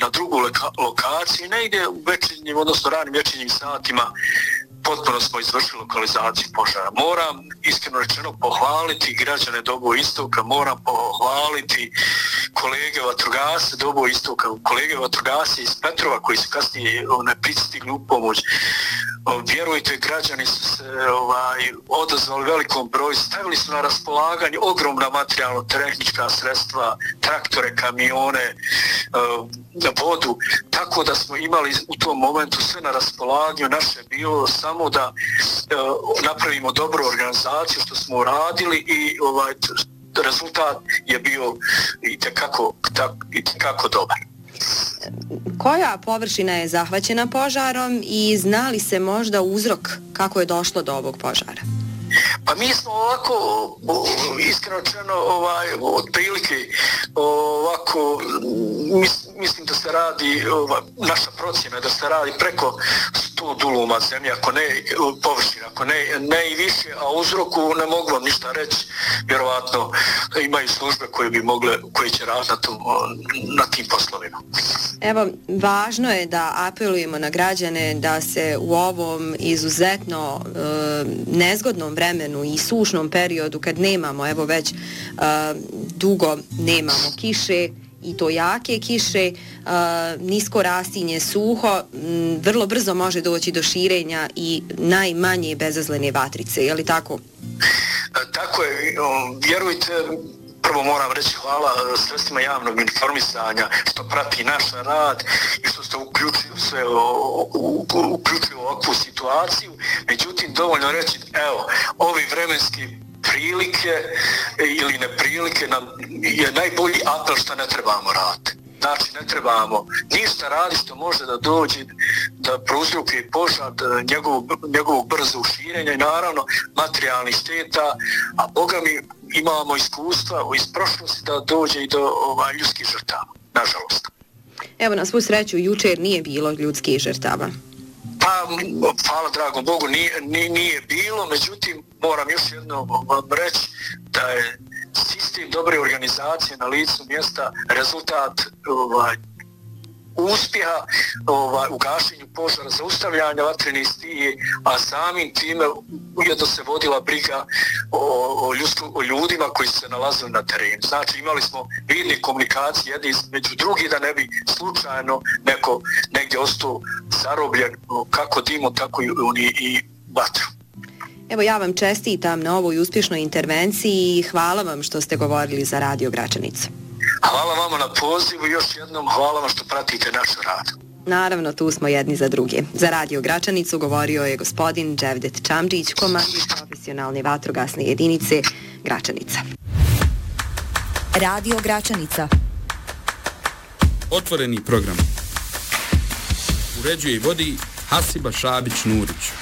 na drugu lokaciju, negdje u večernjim, odnosno ranim večernjim satima potpuno smo izvršili lokalizaciju požara. Moram iskreno rečeno pohvaliti građane Doboj Istoka, moram pohvaliti kolege vatrogasce Doboj Istoka, kolege vatrogasce iz Petrova koji su kasnije pristigli u pomoć. Vjerujte, građani su se odazvali velikom broju, stavili su na raspolaganje ogromna materijalno-tehnička sredstva, traktore, kamione, vodu, tako da smo imali u tom momentu sve na raspolaganju. Naše je bilo samo da napravimo dobru organizaciju što smo uradili i rezultat je bio itekako dobar. Koja površina je zahvaćena požarom i zna li se možda uzrok kako je došlo do ovog požara? Pa mi smo ovako, iskreno rečeno, otprilike ovako, mislim da se radi, naša procjena je da se radi preko 100 duluma zemlje, ako ne površina, ako ne i više, a uzroku ne mogu vam ništa reći, vjerovatno imaju službe koje će raditi na tim poslovima. Evo, važno je da apelujemo na građane da se u ovom izuzetno nezgodnom vremenu i sušnom periodu kad nemamo, evo već dugo nemamo kiše i to jake kiše, nisko rastinje, suho, vrlo brzo može doći do širenja i najmanje bezazlene vatrice, je li tako? Tako je, vjerujte, prvo moram reći hvala sredstvima javnog informisanja što prati naš rad i što ste uključili ovakvu situaciju. Međutim, dovoljno reći, evo, ovi vremenski prilike ili neprilike nam je najbolji apel što ne trebamo raditi. Znači, ne trebamo ništa raditi što može da dođe, da prouzrokuje požar, njegovog brzog širenja i naravno materijalnih šteta, a Boga mi imamo iskustva iz prošlosti da dođe i do ljudskih žrtava, nažalost. Evo, na svu sreću, jučer nije bilo ljudskih žrtava. Pa, hvala dragom Bogu, nije bilo, međutim, moram još jednom vam reći da je sistem dobre organizacije na licu mjesta rezultat uspjeha u gašenju požara, zaustavljanja vatrene stihije, a samim time ujedno se vodila briga o ljudima koji se nalazili na terenu. Znači, imali smo vidne komunikacije jedni između drugih da ne bi slučajno neko negdje ostao zarobljen kako dimom, tako i vatru. Evo, ja vam čestitam na ovoj uspješnoj intervenciji i hvala vam što ste govorili za Radio Gračanica. Hvala vama na pozivu i još jednom hvala vam što pratite naš rad. Naravno, tu smo jedni za druge. Za Radio Gračanicu govorio je gospodin Dževdet Čamdžić, komandant profesionalne vatrogasne jedinice Gračanica. Radio Gračanica. Otvoreni program. Uređuje i vodi Hasiba Šabić-Nurić.